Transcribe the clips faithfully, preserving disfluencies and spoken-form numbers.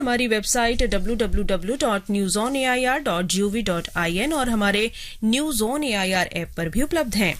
हमारी website W W W dot news on A I R dot G O V dot I N और हमारे news on A I R app पर भी उपलब्ध हैं।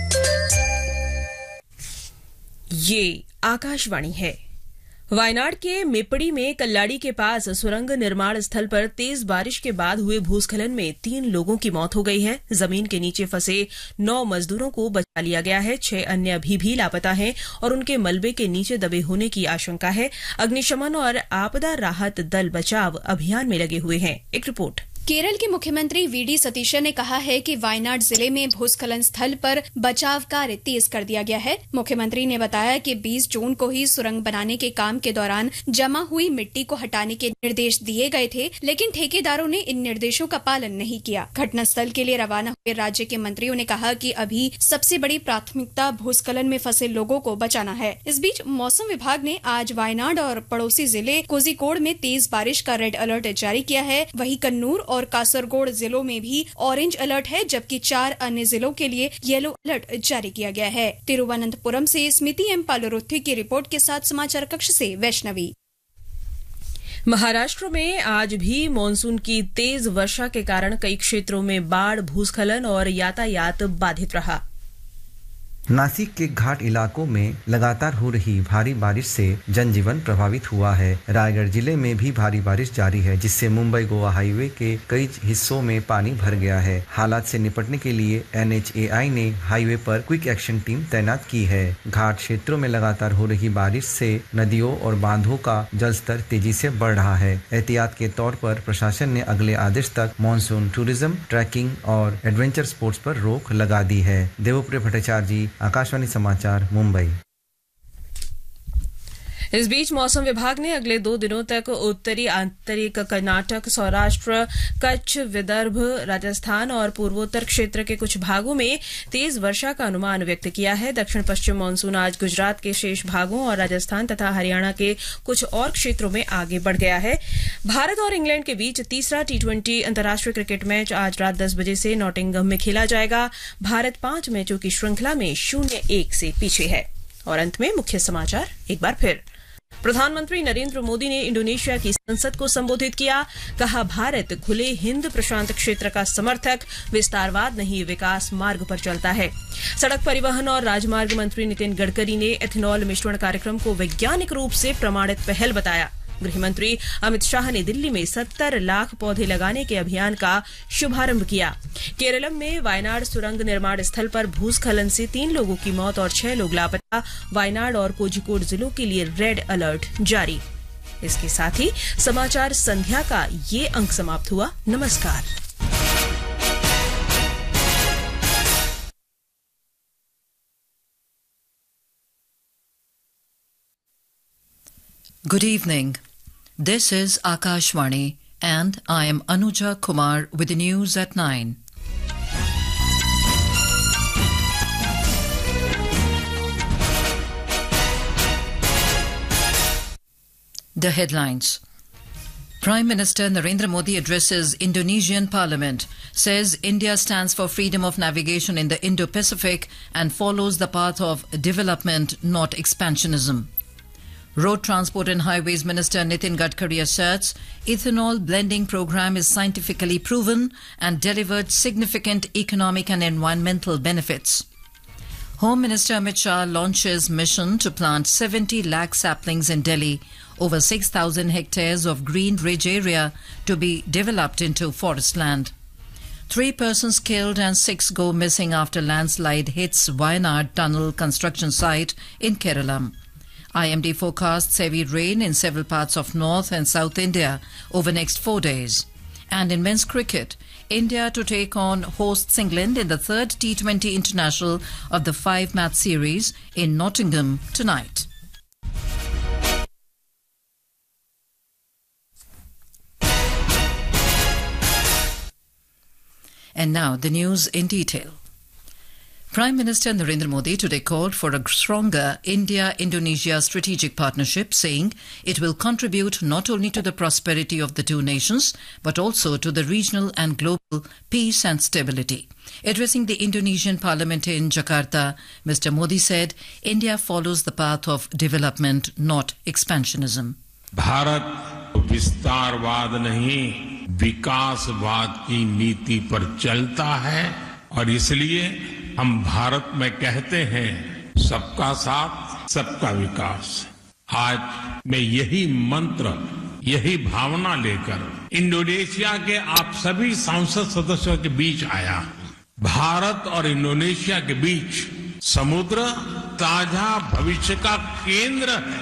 ये आकाशवाणी है। वायनाड के मेपड़ी में कल्लाड़ी के पास सुरंग निर्माण स्थल पर तेज बारिश के बाद हुए भूस्खलन में तीन लोगों की मौत हो गई है। जमीन के नीचे फंसे नौ मजदूरों को बचा लिया गया है। छह अन्य अभी भी लापता हैं और उनके मलबे के नीचे दबे होने की आशंका है। अग्निशमन और आपदा राहत दल बचाव अभियान में लगे हुए हैं। एक रिपोर्ट। केरल के मुख्यमंत्री वी डी सतीशन ने कहा है कि वायनाड जिले में भूस्खलन स्थल पर बचाव कार्य तेज कर दिया गया है। मुख्यमंत्री ने बताया कि बीस जून को ही सुरंग बनाने के काम के दौरान जमा हुई मिट्टी को हटाने के निर्देश दिए गए थे, लेकिन ठेकेदारों ने इन निर्देशों का पालन नहीं किया। घटनास्थल के लिए रवाना हुए राज्य के मंत्रियों ने कहा कि अभी सबसे बड़ी प्राथमिकता भूस्खलन में फंसे लोगों को बचाना है। इस बीच मौसम विभाग ने आज वायनाड और पड़ोसी जिले कोझिकोड में तेज बारिश का रेड अलर्ट जारी किया है। वहीं कन्नूर और कासरगोड जिलों में भी ऑरेंज अलर्ट है, जबकि चार अन्य जिलों के लिए येलो अलर्ट जारी किया गया है। तिरुवनंतपुरम से स्मिति एम पालुरुथी की रिपोर्ट के साथ समाचार कक्ष से वैष्णवी। महाराष्ट्र में आज भी मानसून की तेज वर्षा के कारण कई क्षेत्रों में बाढ़, भूस्खलन और यातायात बाधित रहा। नासिक के घाट इलाकों में लगातार हो रही भारी बारिश से जनजीवन प्रभावित हुआ है। रायगढ़ जिले में भी भारी बारिश जारी है, जिससे मुंबई गोवा हाईवे के कई हिस्सों में पानी भर गया है। हालात से निपटने के लिए एन एच ए आई ने हाईवे पर क्विक एक्शन टीम तैनात की है। घाट क्षेत्रों में लगातार हो रही बारिश से नदियों और बांधों का जलस्तर तेजी से बढ़ रहा है। एहतियात के तौर पर प्रशासन ने अगले आदेश तक मानसून टूरिज्म, ट्रैकिंग और एडवेंचर स्पोर्ट्स पर रोक लगा दी है। देवप्रिय भट्टाचार्य जी, आकाशवाणी समाचार, मुंबई। इस बीच मौसम विभाग ने अगले दो दिनों तक उत्तरी आंतरिक कर्नाटक, सौराष्ट्र, कच्छ, विदर्भ, राजस्थान और पूर्वोत्तर क्षेत्र के कुछ भागों में तेज वर्षा का अनुमान व्यक्त किया है। दक्षिण पश्चिम मानसून आज गुजरात के शेष भागों और राजस्थान तथा हरियाणा के कुछ और क्षेत्रों में आगे बढ़ गया है। भारत और इंग्लैंड के बीच तीसरा टी ट्वेंटी अंतर्राष्ट्रीय क्रिकेट मैच आज रात दस बजे से नॉटिंघम में खेला जाएगा। भारत पांच मैचों की श्रृंखला में शून्य एक से पीछे है। और अंत में मुख्य समाचार एक बार फिर। प्रधानमंत्री नरेंद्र मोदी ने इंडोनेशिया की संसद को संबोधित किया। कहा, भारत खुले हिंद प्रशांत क्षेत्र का समर्थक, विस्तारवाद नहीं विकास मार्ग पर चलता है। सड़क परिवहन और राजमार्ग मंत्री नितिन गडकरी ने एथेनॉल मिश्रण कार्यक्रम को वैज्ञानिक रूप से प्रमाणित पहल बताया। गृह मंत्री अमित शाह ने दिल्ली में सत्तर लाख पौधे लगाने के अभियान का शुभारंभ किया। केरलम में वायनाड सुरंग निर्माण स्थल पर भूस्खलन से तीन लोगों की मौत और छह लोग लापता। वायनाड और कोझिकोड जिलों के लिए रेड अलर्ट जारी। इसके साथ ही समाचार संध्या का ये अंक समाप्त हुआ। नमस्कार। Good evening. This is Akashvani and I am Anuja Kumar with the news at nine. The headlines. Prime Minister Narendra Modi addresses Indonesian Parliament, says India stands for freedom of navigation in the Indo-Pacific and follows the path of development, not expansionism. Road Transport and Highways Minister Nitin Gadkari asserts ethanol blending program is scientifically proven and delivered significant economic and environmental benefits. Home Minister Amit Shah launches mission to plant seventy lakh saplings in Delhi, over six thousand hectares of green ridge area to be developed into forest land. Three persons killed and six go missing after landslide hits Wayanad tunnel construction site in Kerala. I M D forecasts heavy rain in several parts of North and South India over next four days. And in men's cricket, India to take on hosts England in the third T twenty International of the five-match series in Nottingham tonight. And now the news in detail. Prime Minister Narendra Modi today called for a stronger India-Indonesia strategic partnership, saying it will contribute not only to the prosperity of the two nations, but also to the regional and global peace and stability. Addressing the Indonesian Parliament in Jakarta, Mister Modi said India follows the path of development, not expansionism. Bharat विस्तारवाद नहीं, विकासवाद की नीति पर चलता है और इसलिए हम भारत में कहते हैं सबका साथ सबका विकास। आज मैं यही मंत्र, यही भावना लेकर इंडोनेशिया के आप सभी सांसद सदस्यों के बीच आया। भारत और इंडोनेशिया के बीच समुद्र ताजा भविष्य का केंद्र है।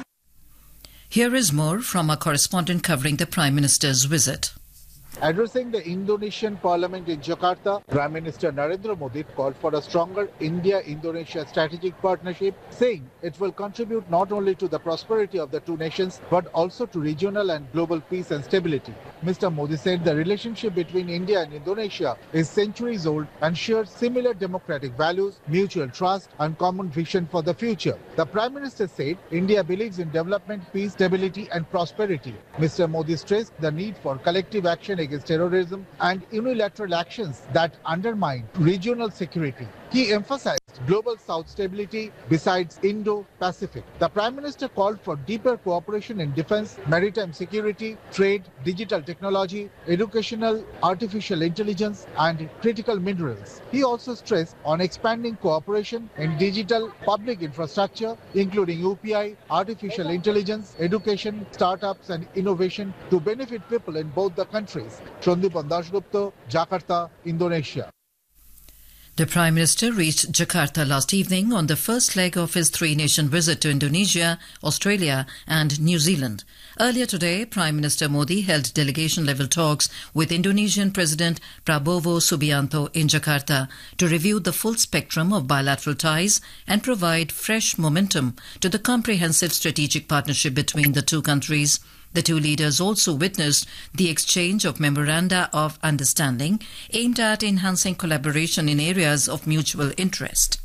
Here is more from our correspondent covering the Prime Minister's visit. Addressing the Indonesian Parliament in Jakarta, Prime Minister Narendra Modi called for a stronger India-Indonesia strategic partnership, saying it will contribute not only to the prosperity of the two nations, but also to regional and global peace and stability. Mister Modi said the relationship between India and Indonesia is centuries old and shares similar democratic values, mutual trust, and common vision for the future. The Prime Minister said India believes in development, peace, stability, and prosperity. Mister Modi stressed the need for collective action against terrorism and unilateral actions that undermine regional security. He emphasized global South stability besides Indo-Pacific. The Prime Minister called for deeper cooperation in defense, maritime security, trade, digital technology, educational, artificial intelligence, and critical minerals. He also stressed on expanding cooperation in digital public infrastructure, including U P I, artificial intelligence, education, startups, and innovation to benefit people in both the countries. Shondipan Dasgupta, Jakarta, Indonesia. The Prime Minister reached Jakarta last evening on the first leg of his three-nation visit to Indonesia, Australia and New Zealand. Earlier today, Prime Minister Modi held delegation-level talks with Indonesian President Prabowo Subianto in Jakarta to review the full spectrum of bilateral ties and provide fresh momentum to the comprehensive strategic partnership between the two countries. The two leaders also witnessed the exchange of memoranda of understanding aimed at enhancing collaboration in areas of mutual interest.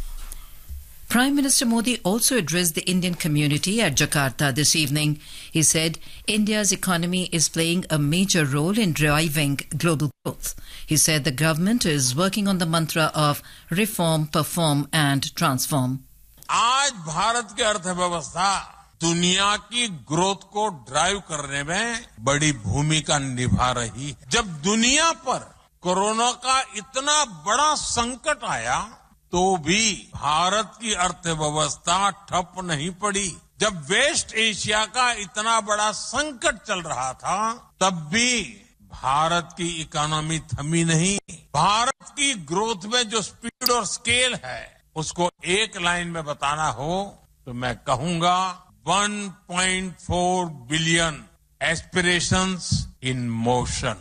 Prime Minister Modi also addressed the Indian community at Jakarta this evening. He said India's economy is playing a major role in driving global growth. He said the government is working on the mantra of reform, perform and transform. आज भारत की अर्थव्यवस्था दुनिया की growth को drive करने में बड़ी भूमिका निभा रही है। जब दुनिया पर कोरोना का इतना बड़ा संकट आया तो भी भारत की अर्थव्यवस्था ठप नहीं पड़ी। जब वेस्ट एशिया का इतना बड़ा संकट चल रहा था तब भी भारत की इकोनॉमी थमी नहीं। भारत की ग्रोथ में जो स्पीड और स्केल है उसको एक लाइन में बताना हो तो मैं कहूंगा one point four billion aspirations in motion.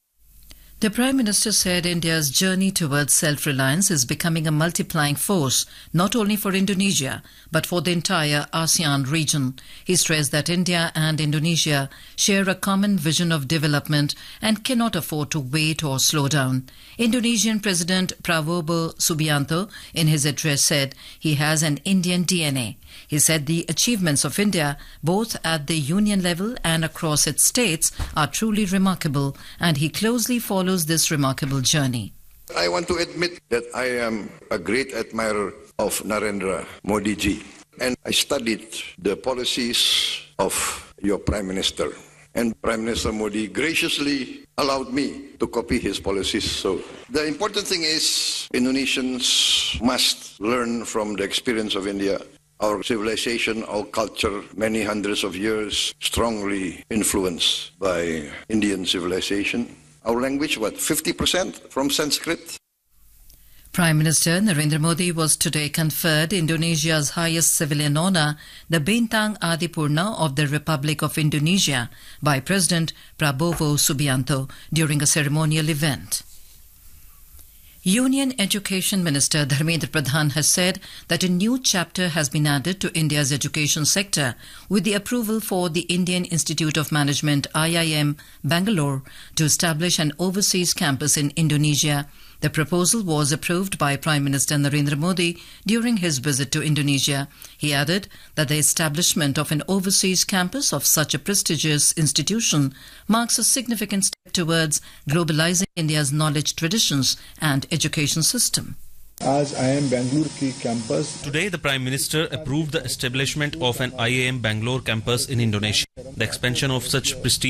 The Prime Minister said India's journey towards self-reliance is becoming a multiplying force, not only for Indonesia, but for the entire ASEAN region. He stressed that India and Indonesia share a common vision of development and cannot afford to wait or slow down. Indonesian President Prabowo Subianto, in his address, said he has an Indian D N A. He said the achievements of India, both at the union level and across its states, are truly remarkable, and he closely follows this remarkable journey. I want to admit that I am a great admirer of Narendra Modi ji, and I studied the policies of your Prime Minister. And Prime Minister Modi graciously allowed me to copy his policies. So the important thing is Indonesians must learn from the experience of India. Our civilization, our culture, many hundreds of years, strongly influenced by Indian civilization. Our language, what, fifty percent from Sanskrit? Prime Minister Narendra Modi was today conferred Indonesia's highest civilian honour, the Bintang Adipurna of the Republic of Indonesia, by President Prabowo Subianto during a ceremonial event. Union Education Minister Dharmendra Pradhan has said that a new chapter has been added to India's education sector with the approval for the Indian Institute of Management I I M Bangalore to establish an overseas campus in Indonesia. The proposal was approved by Prime Minister Narendra Modi during his visit to Indonesia. He added that the establishment of an overseas campus of such a prestigious institution marks a significant step towards globalizing India's knowledge traditions and education system. आज आई I am Bengaluru की campus Today, the Prime Minister approved the establishment of an I I M Bangalore campus in Indonesia. The expansion of such prestigious